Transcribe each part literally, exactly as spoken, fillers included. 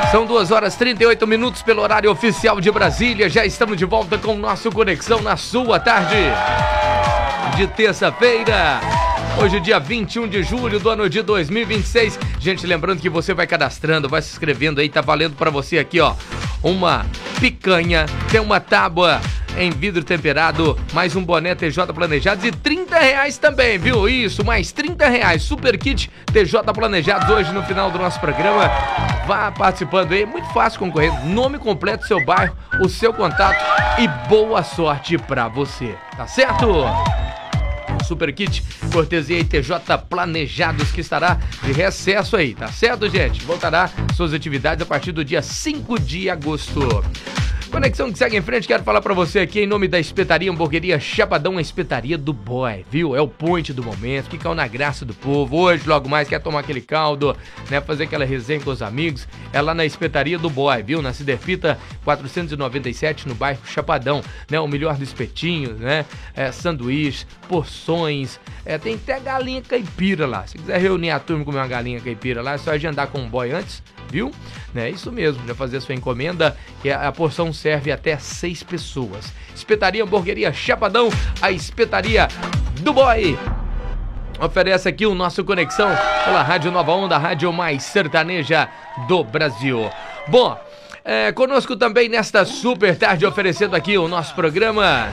São duas horas e trinta e oito minutos pelo horário oficial de Brasília. Já estamos de volta com o nosso Conexão na sua tarde de terça-feira. Hoje, dia vinte e um de julho do ano de dois mil e vinte e seis. Gente, lembrando que você vai cadastrando, vai se inscrevendo aí. Tá valendo pra você aqui, ó, uma picanha, tem uma tábua em vidro temperado, mais um boné T J Planejados e trinta reais também, viu? Isso, mais trinta reais. Super Kit T J Planejados hoje no final do nosso programa. Vá participando aí, muito fácil concorrer. Nome completo, seu bairro, o seu contato e boa sorte pra você, tá certo? Super Kit, cortesia e T J Planejados, que estará de recesso aí, tá certo, gente? Voltará suas atividades a partir do dia cinco de agosto. Conexão que segue em frente, quero falar pra você aqui em nome da Espetaria Hamburgueria Chapadão, a espetaria do boy, viu? É o point do momento, que caiu na graça do povo. Hoje, logo mais, quer tomar aquele caldo, né? Fazer aquela resenha com os amigos. É lá na Espetaria do boy, viu? Na Ciderfita quatrocentos e noventa e sete, no bairro Chapadão, né? O melhor do espetinho, né? É, sanduíche, porções, é, tem até galinha caipira lá. Se quiser reunir a turma e comer uma galinha caipira lá, é só agendar com um boy antes, viu? É isso mesmo, já fazer a sua encomenda, que a porção serve até seis pessoas. Espetaria Hamburgueria Chapadão, a espetaria do boy. Oferece aqui o nosso Conexão pela Rádio Nova Onda, a rádio mais sertaneja do Brasil. Bom, é, conosco também nesta super tarde, oferecendo aqui o nosso programa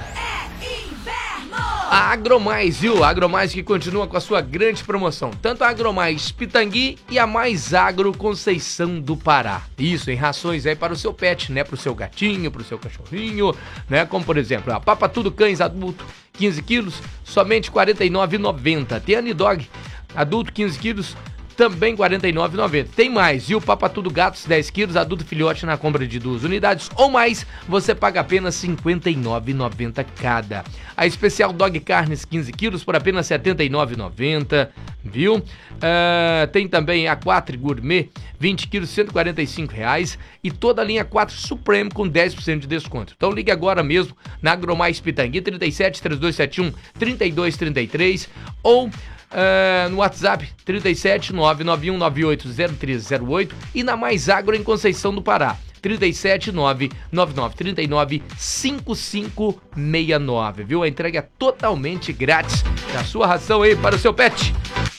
a Agromais, viu? A Agromais que continua com a sua grande promoção. Tanto a Agromais Pitangui e a Mais Agro Conceição do Pará. Isso, em rações aí para o seu pet, né? Para o seu gatinho, para o seu cachorrinho, né? Como, por exemplo, a Papa Tudo Cães adulto, quinze quilos, somente quarenta e nove reais e noventa centavos. Tem Anidog adulto, quinze quilos, também quarenta e nove reais e noventa centavos. Tem mais, e o Papa Tudo Gatos, dez quilos, adulto filhote na compra de duas unidades ou mais, você paga apenas cinquenta e nove reais e noventa centavos cada. A Especial Dog Carnes, quinze quilos, por apenas setenta e nove reais e noventa centavos, viu? Uh, tem também a quatro Gourmet, vinte quilos, cento e quarenta e cinco reais, e toda a linha quatro Supreme com dez por cento de desconto. Então ligue agora mesmo na Agromais Pitangui, trinta e sete, trinta e dois setenta e um, trinta e dois trinta e três, ou Uh, no WhatsApp trinta e sete, nove nove um nove oito zero três zero oito e na Mais Agro em Conceição do Pará, trinta e sete, nove nove nove trinta e nove cinco cinco seis nove, viu? A entrega é totalmente grátis da sua ração aí para o seu pet.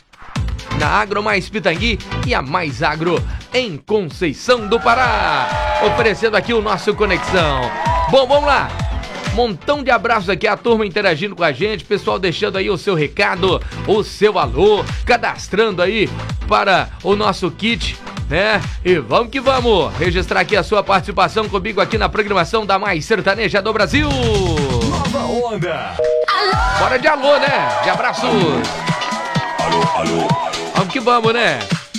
Na Agro Mais Pitangui e a Mais Agro em Conceição do Pará. Oferecendo aqui o nosso Conexão. Bom, vamos lá. Montão de abraços aqui, a turma interagindo com a gente, pessoal deixando aí o seu recado, o seu alô, cadastrando aí para o nosso kit, né? E vamos que vamos registrar aqui a sua participação comigo aqui na programação da Mais Sertaneja do Brasil. Nova Onda. Alô. Bora de alô, né? De abraços. Alô, alô. Vamos que vamos, né?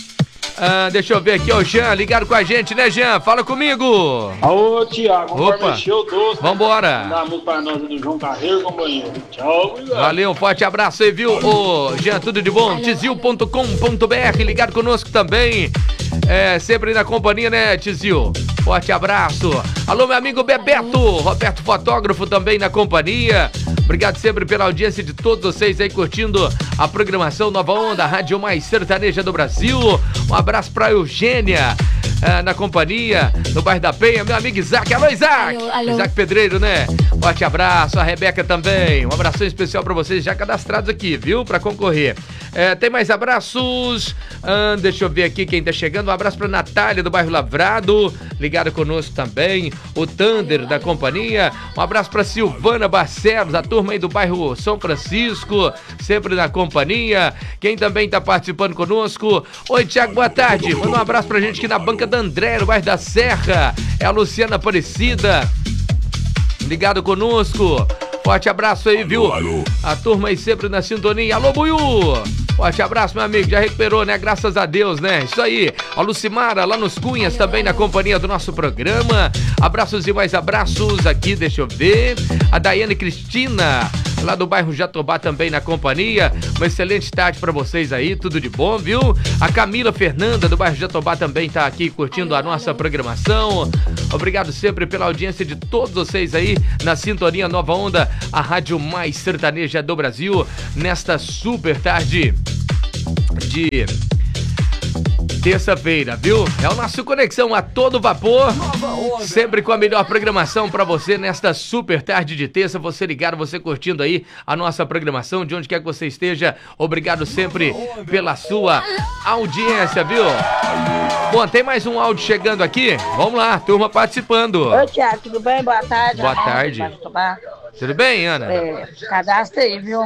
Ah, deixa eu ver aqui, ó, o Jean, ligado com a gente, né, Jean? Fala comigo. Alô, Tiago, opa, encheu o doce. Vambora. Dá a música pra nós do João Carreiro, companheiro. Tchau, obrigado. Valeu, um forte abraço aí, viu? Ô, Jean, tudo de bom? Tizil ponto com ponto b r, ligado conosco também. É, sempre na companhia, né, Tizil? Forte abraço. Alô, meu amigo Bebeto, Roberto Fotógrafo também na companhia. Obrigado sempre pela audiência de todos vocês aí curtindo a programação Nova Onda, a rádio mais sertaneja do Brasil. Um abraço pra Eugênia, é, na companhia, no bairro da Penha. Meu amigo Isaac, alô Isaac. Alô, alô. Isaac Pedreiro, né? Forte abraço, a Rebeca também. Um abração especial pra vocês já cadastrados aqui, viu? Pra concorrer. É, tem mais abraços? Ah, deixa eu ver aqui quem tá chegando. Um abraço pra Natália do bairro Lavrado, ligada conosco também. O Thunder da companhia. Um abraço pra Silvana Barcelos, a turma aí do bairro São Francisco, sempre na companhia. Quem também tá participando conosco? Oi, Tiago, boa tarde. Manda um abraço pra gente aqui na banca da André, no bairro da Serra. É a Luciana Aparecida, ligado conosco. Forte abraço aí, viu? Alô, alô. A turma aí sempre na sintonia. Alô, Buiú! Forte abraço, meu amigo. Já recuperou, né? Graças a Deus, né? Isso aí. A Lucimara, lá nos Cunhas, também na companhia do nosso programa. Abraços e mais abraços aqui, deixa eu ver. A Daiane Cristina, lá do bairro Jatobá, também na companhia. Uma excelente tarde pra vocês aí, tudo de bom, viu? A Camila Fernanda, do bairro Jatobá, também tá aqui curtindo a nossa programação. Obrigado sempre pela audiência de todos vocês aí na sintonia Nova Onda, a rádio mais sertaneja do Brasil, nesta super tarde de terça-feira, viu? É o nosso Conexão a todo vapor, sempre com a melhor programação pra você nesta super tarde de terça. Você ligado, você curtindo aí a nossa programação, de onde quer que você esteja. Obrigado sempre pela sua audiência, viu? Bom, tem mais um áudio chegando aqui. Vamos lá, turma participando. Oi, Tiago, tudo bem? Boa tarde. Boa Ana, tarde. Ana, Tudo bem, Ana? É, cadastro aí, viu?